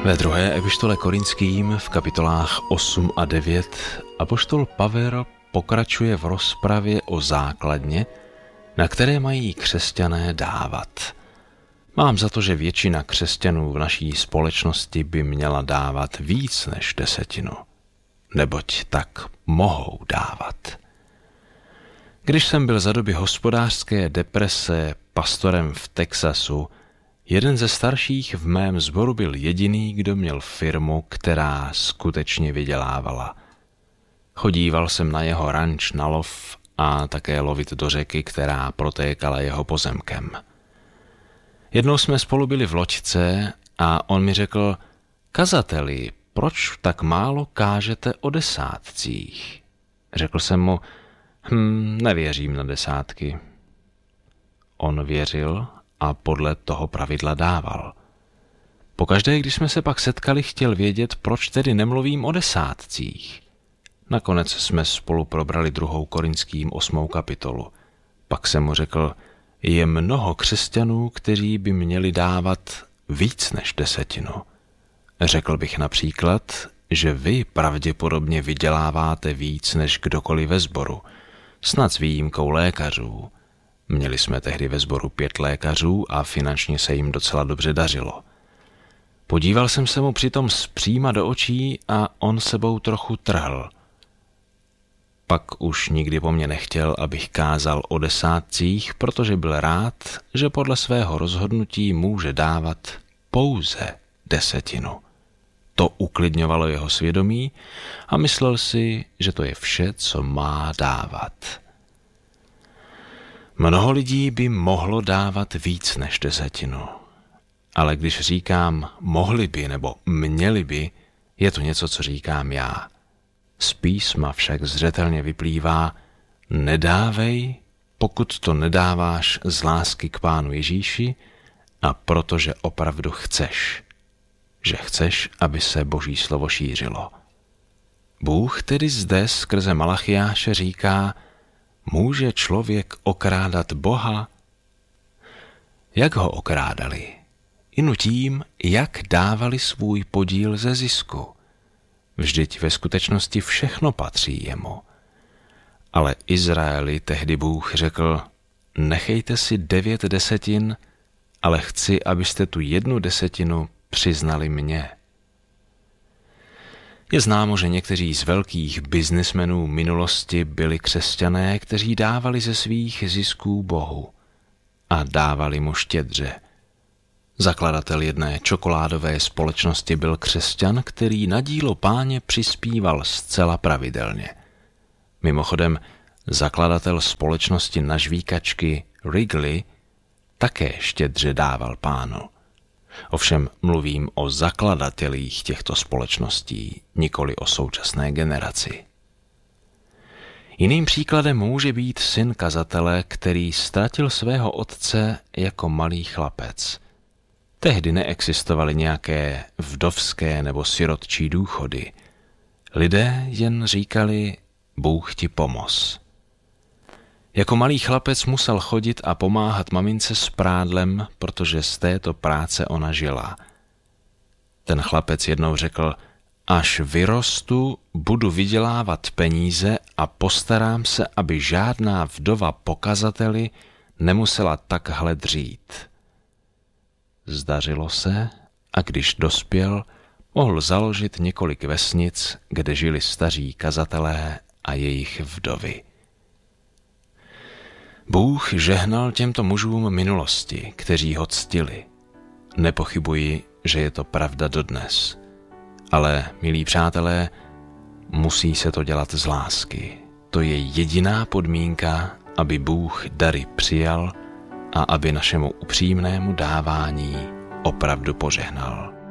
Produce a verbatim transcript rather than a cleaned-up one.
Ve druhé epištole Korinským v kapitolách osm a devět apoštol Pavel pokračuje v rozpravě o základně, na které mají křesťané dávat. Mám za to, že většina křesťanů v naší společnosti by měla dávat víc než desetinu, neboť tak mohou dávat. Když jsem byl za doby hospodářské deprese pastorem v Texasu, jeden ze starších v mém sboru byl jediný, kdo měl firmu, která skutečně vydělávala. Chodíval jsem na jeho ranč na lov a také lovit do řeky, která protékala jeho pozemkem. Jednou jsme spolu byli v loďce a on mi řekl: kazateli, proč tak málo kážete o desátcích? Řekl jsem mu: hm, nevěřím na desátky. On věřil a podle toho pravidla dával. Pokaždé, když jsme se pak setkali, chtěl vědět, proč tedy nemluvím o desátcích. Nakonec jsme spolu probrali druhou Korinským osmou kapitolu. Pak jsem mu řekl: je mnoho křesťanů, kteří by měli dávat víc než desetinu. Řekl bych například, že vy pravděpodobně vyděláváte víc než kdokoliv ve sboru, snad s výjimkou lékařů. Měli jsme tehdy ve sboru pět lékařů a finančně se jim docela dobře dařilo. Podíval jsem se mu přitom zpříma do očí a on sebou trochu trhl. Pak už nikdy po mně nechtěl, abych kázal o desátcích, protože byl rád, že podle svého rozhodnutí může dávat pouze desetinu. To uklidňovalo jeho svědomí a myslel si, že to je vše, co má dávat. Mnoho lidí by mohlo dávat víc než desetinu, ale když říkám mohli by nebo měli by, je to něco, co říkám já. Z písma však zřetelně vyplývá: nedávej, pokud to nedáváš z lásky k Pánu Ježíši a protože opravdu chceš, že chceš, aby se Boží slovo šířilo. Bůh tedy zde skrze Malachiáše říká: může člověk okrádat Boha? Jak ho okrádali? Inu tím, jak dávali svůj podíl ze zisku. Vždyť ve skutečnosti všechno patří jemu. Ale Izraeli tehdy Bůh řekl: nechejte si devět desetin, ale chci, abyste tu jednu desetinu přiznali mně. Je známo, že někteří z velkých biznismenů minulosti byli křesťané, kteří dávali ze svých zisků Bohu a dávali mu štědře. Zakladatel jedné čokoládové společnosti byl křesťan, který na dílo Páně přispíval zcela pravidelně. Mimochodem, zakladatel společnosti na žvíkačky Wrigley také štědře dával Pánu. Ovšem mluvím o zakladatelích těchto společností, nikoli o současné generaci. Jiným příkladem může být syn kazatele, který ztratil svého otce jako malý chlapec. Tehdy neexistovaly nějaké vdovské nebo sirotčí důchody. Lidé jen říkali: Bůh ti pomoz. Jako malý chlapec musel chodit a pomáhat mamince s prádlem, protože z této práce ona žila. Ten chlapec jednou řekl: až vyrostu, budu vydělávat peníze a postarám se, aby žádná vdova po kazateli nemusela takhle dřít. Zdařilo se a když dospěl, mohl založit několik vesnic, kde žili staří kazatelé a jejich vdovy. Bůh žehnal těmto mužům minulosti, kteří ho ctili. Nepochybuji, že je to pravda dodnes. Ale, milí přátelé, musí se to dělat z lásky. To je jediná podmínka, aby Bůh dary přijal a aby našemu upřímnému dávání opravdu požehnal.